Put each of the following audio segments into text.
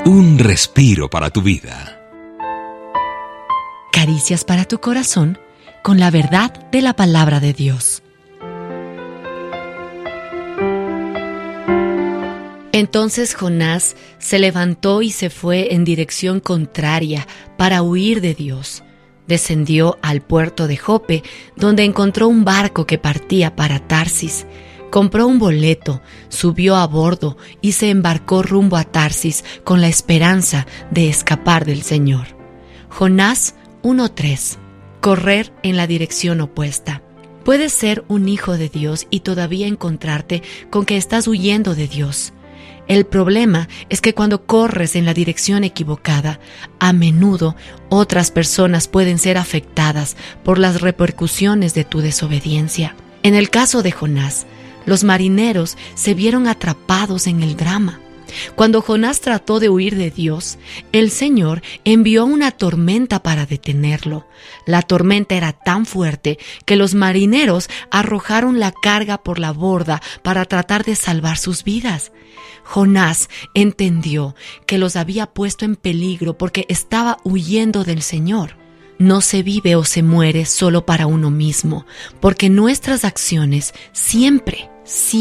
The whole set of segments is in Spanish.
Un respiro para tu vida. Caricias para tu corazón con la verdad de la palabra de Dios. Entonces Jonás se levantó y se fue en dirección contraria para huir de Dios. Descendió al puerto de Jope, donde encontró un barco que partía para Tarsis. Compró un boleto, subió a bordo y se embarcó rumbo a Tarsis con la esperanza de escapar del Señor. Jonás 1:3. Correr en la dirección opuesta. Puedes ser un hijo de Dios y todavía encontrarte con que estás huyendo de Dios. El problema es que cuando corres en la dirección equivocada, a menudo otras personas pueden ser afectadas por las repercusiones de tu desobediencia. En el caso de Jonás, los marineros se vieron atrapados en el drama. Cuando Jonás trató de huir de Dios, el Señor envió una tormenta para detenerlo. La tormenta era tan fuerte que los marineros arrojaron la carga por la borda para tratar de salvar sus vidas. Jonás entendió que los había puesto en peligro porque estaba huyendo del Señor. No se vive o se muere solo para uno mismo, porque nuestras acciones siempre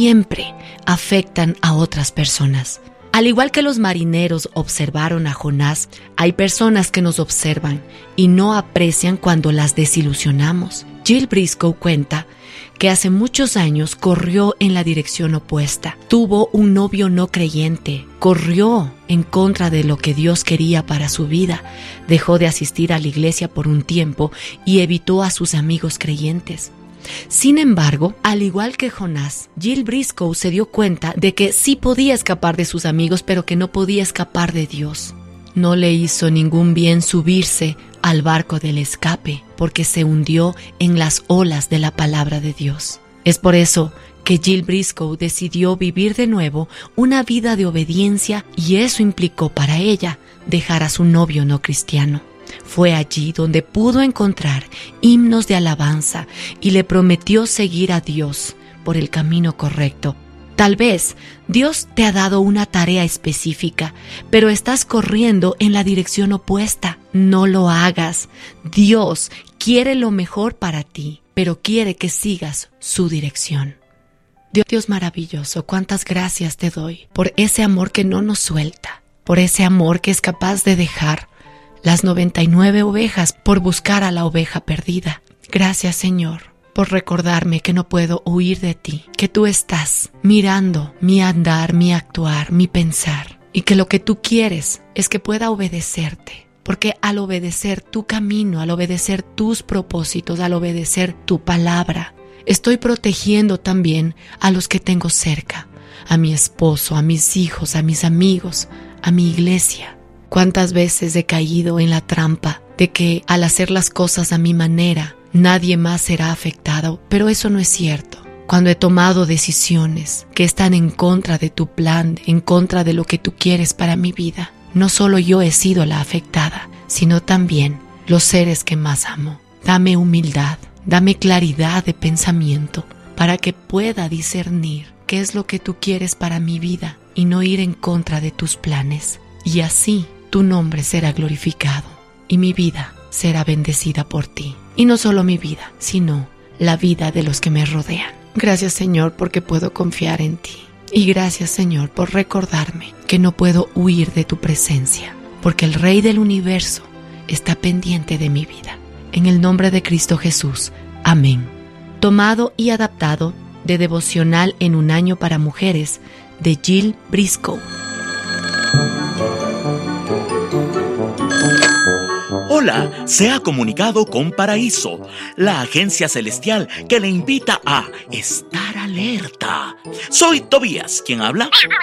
afectan a otras personas. Al igual que los marineros observaron a Jonás, hay personas que nos observan y no aprecian cuando las desilusionamos. Jill Briscoe cuenta que hace muchos años corrió en la dirección opuesta. Tuvo un novio no creyente, corrió en contra de lo que Dios quería para su vida, dejó de asistir a la iglesia por un tiempo y evitó a sus amigos creyentes. Sin embargo, al igual que Jonás, Jill Briscoe se dio cuenta de que sí podía escapar de sus amigos, pero que no podía escapar de Dios. No le hizo ningún bien subirse al barco del escape, porque se hundió en las olas de la palabra de Dios. Es por eso que Jill Briscoe decidió vivir de nuevo una vida de obediencia, y eso implicó para ella dejar a su novio no cristiano. Fue allí donde pudo encontrar himnos de alabanza y le prometió seguir a Dios por el camino correcto. Tal vez Dios te ha dado una tarea específica, pero estás corriendo en la dirección opuesta. No lo hagas. Dios quiere lo mejor para ti, pero quiere que sigas su dirección. Dios maravilloso, cuántas gracias te doy por ese amor que no nos suelta, por ese amor que es capaz de dejar las 99 ovejas por buscar a la oveja perdida. Gracias, Señor, por recordarme que no puedo huir de ti, que tú estás mirando mi andar, mi actuar, mi pensar, y que lo que tú quieres es que pueda obedecerte, porque al obedecer tu camino, al obedecer tus propósitos, al obedecer tu palabra, estoy protegiendo también a los que tengo cerca, a mi esposo, a mis hijos, a mis amigos, a mi iglesia. ¿Cuántas veces he caído en la trampa de que al hacer las cosas a mi manera, nadie más será afectado? Pero eso no es cierto. Cuando he tomado decisiones que están en contra de tu plan, en contra de lo que tú quieres para mi vida, no solo yo he sido la afectada, sino también los seres que más amo. Dame humildad, dame claridad de pensamiento para que pueda discernir qué es lo que tú quieres para mi vida y no ir en contra de tus planes. Y así tu nombre será glorificado y mi vida será bendecida por ti. Y no solo mi vida, sino la vida de los que me rodean. Gracias, Señor, porque puedo confiar en ti. Y gracias, Señor, por recordarme que no puedo huir de tu presencia, porque el Rey del universo está pendiente de mi vida. En el nombre de Cristo Jesús. Amén. Tomado y adaptado de Devocional en un año para mujeres de Jill Briscoe. Hola, se ha comunicado con Paraíso, la agencia celestial que le invita a estar alerta. Soy Tobías, quien habla.